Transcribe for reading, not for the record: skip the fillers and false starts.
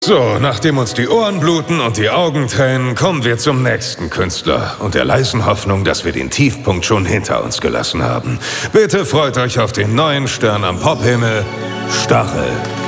So, nachdem uns die Ohren bluten und die Augen tränen, kommen wir zum nächsten Künstler und der leisen Hoffnung, dass wir den Tiefpunkt schon hinter uns gelassen haben. Bitte freut euch auf den neuen Stern am Pophimmel, Stachel.